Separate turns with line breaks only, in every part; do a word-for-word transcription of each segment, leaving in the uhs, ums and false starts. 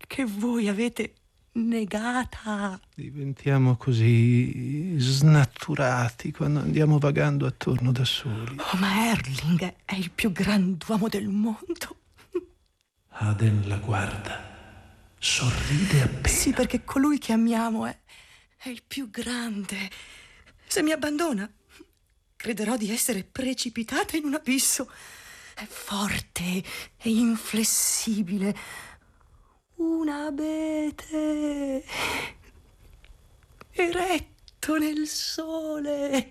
che voi avete negata.
Diventiamo così snaturati quando andiamo vagando attorno da soli.
Oh, ma Erling è il più grand'uomo del mondo.
Adel la guarda, sorride appena.
Sì, perché colui che amiamo è, è il più grande. Se mi abbandona, crederò di essere precipitata in un abisso. È forte e inflessibile. Un abete eretto nel sole.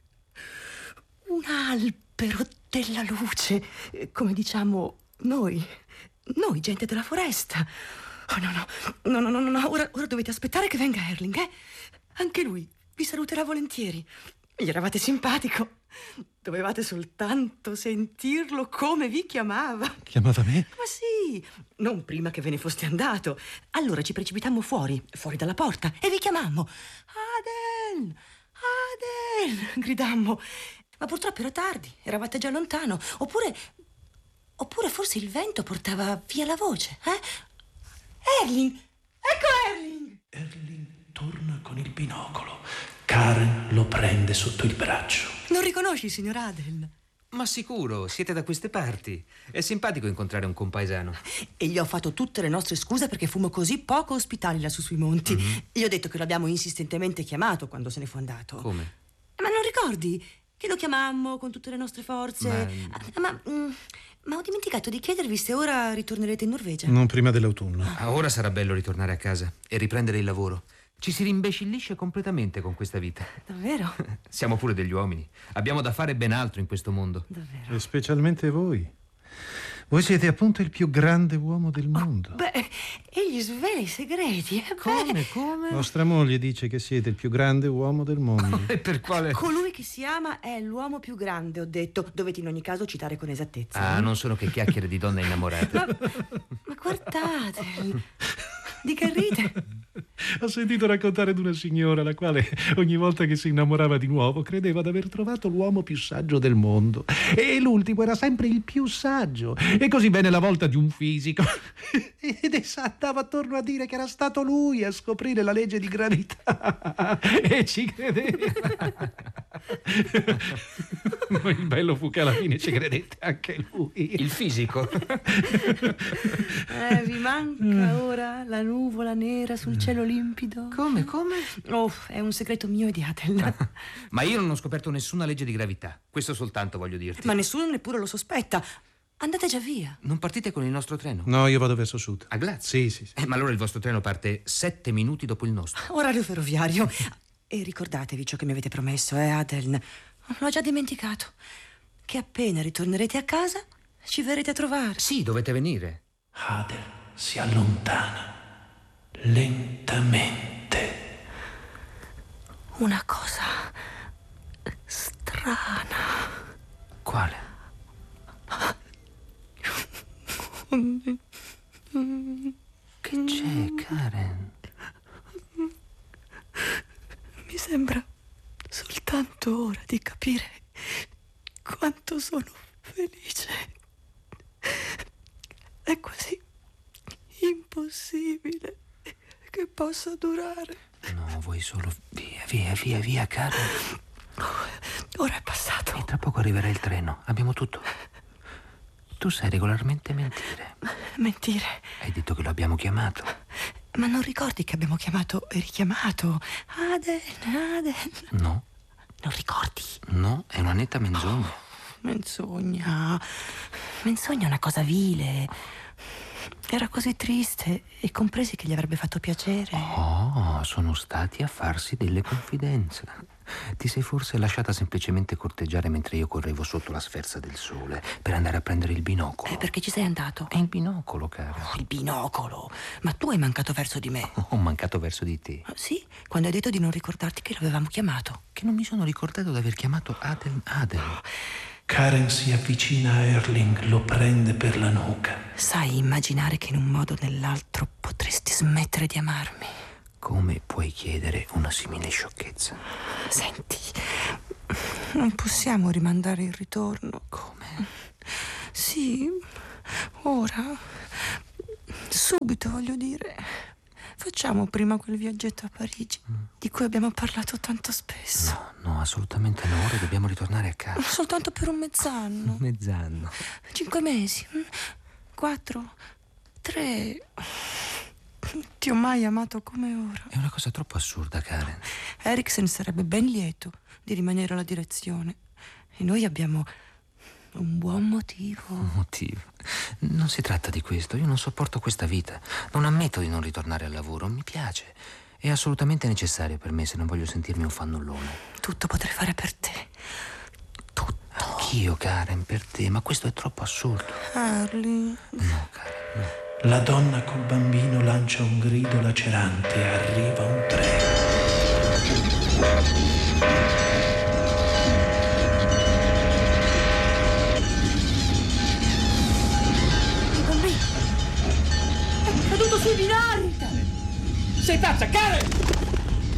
Un albero della luce, come diciamo noi, noi gente della foresta. Oh no, no, no, no, no, no, ora, ora dovete aspettare che venga Erling, eh? Anche lui vi saluterà volentieri. Gli eravate simpatico. Dovevate soltanto sentirlo come vi chiamava.
Chiamava me?
Ma sì, non prima che ve ne foste andato. Allora ci precipitammo fuori, fuori dalla porta, e vi chiamammo. Adel, Adel, gridammo. Ma purtroppo era tardi, eravate già lontano. Oppure, oppure forse il vento portava via la voce, eh? Erling, ecco Erling.
Erling torna con il binocolo. Karen lo prende sotto il braccio.
Non riconosci il signor Adel?
Ma sicuro, siete da queste parti. È simpatico incontrare un compaesano.
E gli ho fatto tutte le nostre scuse perché fummo così poco ospitali lassù sui monti. Mm-hmm. Gli ho detto che lo abbiamo insistentemente chiamato quando se ne fu andato.
Come?
Ma non ricordi che lo chiamammo con tutte le nostre forze? Ma, ah, ma, mm, ma ho dimenticato di chiedervi se ora ritornerete in Norvegia.
Non prima dell'autunno.
Ah, ora sarà bello ritornare a casa e riprendere il lavoro. Ci si rimbecillisce completamente con questa vita.
Davvero?
Siamo pure degli uomini. Abbiamo da fare ben altro in questo mondo.
Davvero?
E specialmente voi. Voi siete appunto il più grande uomo del mondo.
Oh, beh, egli svela i segreti. Eh,
come,
beh.
come?
Vostra moglie dice che siete il più grande uomo del mondo.
E per quale?
Colui che si ama è l'uomo più grande, ho detto. Dovete in ogni caso citare con esattezza.
Ah, eh? Non sono che chiacchiere di donne innamorate.
Ma, ma guardate, di che ride?
Ho sentito raccontare di una signora la quale ogni volta che si innamorava di nuovo credeva di aver trovato l'uomo più saggio del mondo e l'ultimo era sempre il più saggio. E così venne la volta di un fisico ed essa andava attorno a dire che era stato lui a scoprire la legge di gravità e ci credeva. Ma il bello fu che alla fine ci credette anche lui.
Il fisico?
Eh, vi manca ora la nuvola nera sul cielo limpido?
Come, come?
Oh, è un segreto mio e di Adel.
Ma io non ho scoperto nessuna legge di gravità. Questo soltanto voglio dirti.
Ma nessuno neppure lo sospetta. Andate già via.
Non partite con il nostro treno?
No, io vado verso sud.
A Graz?
Sì, sì, sì.
Eh, ma allora il vostro treno parte sette minuti dopo il nostro.
Orario ferroviario. E ricordatevi ciò che mi avete promesso, eh, Adel? L'ho già dimenticato. Che appena ritornerete a casa ci verrete a trovare.
Sì, dovete venire.
Adel si allontana lentamente.
Una cosa strana.
Quale? Che c'è, Karen?
Mi sembra soltanto ora di capire quanto sono felice. È quasi impossibile che possa durare.
No, vuoi solo... Via, via, via, via, Karen.
Oh, ora è passato.
E tra poco arriverà il treno. Abbiamo tutto. Tu sai regolarmente mentire.
Mentire?
Hai detto che lo abbiamo chiamato.
Ma non ricordi che abbiamo chiamato e richiamato Adel, Adel?
No.
Non ricordi?
No, è una netta menzogna.
Oh, menzogna. Menzogna è una cosa vile. Era così triste e compresi che gli avrebbe fatto piacere.
Oh, sono stati a farsi delle confidenze. Ti sei forse lasciata semplicemente corteggiare mentre io correvo sotto la sferza del sole per andare a prendere il binocolo.
Eh, perché ci sei andato?
È il binocolo, cara.
Oh, il binocolo? Ma tu hai mancato verso di me.
Ho mancato verso di te.
Sì, quando hai detto di non ricordarti che l'avevamo chiamato.
Che non mi sono ricordato di aver chiamato Adel Adel.
Karen si avvicina a Erling, lo prende per la nuca.
Sai immaginare che in un modo o nell'altro potresti smettere di amarmi?
Come puoi chiedere una simile sciocchezza?
Senti, non possiamo rimandare il ritorno.
Come?
Sì, ora. Subito, voglio dire. Facciamo prima quel viaggetto a Parigi, mm. di cui abbiamo parlato tanto spesso.
No, no, assolutamente no. Ora dobbiamo ritornare a casa.
Soltanto per un mezz'anno.
Mezz'anno.
Cinque mesi. Quattro. Tre. Ti ho mai amato come ora.
È una cosa troppo assurda, Karen.
Eriksen sarebbe ben lieto di rimanere alla direzione. E noi abbiamo un buon motivo.
Un motivo? Non si tratta di questo. Io non sopporto questa vita. Non ammetto di non ritornare al lavoro. Mi piace. È assolutamente necessario per me se non voglio sentirmi un fannullone.
Tutto potrei fare per te. Tutto.
Anch'io, Karen, per te. Ma questo è troppo assurdo.
Harley.
No, Karen, no.
La donna col bambino lancia un grido lacerante e arriva un treno.
Sui binari!
Sei pazza, Karen!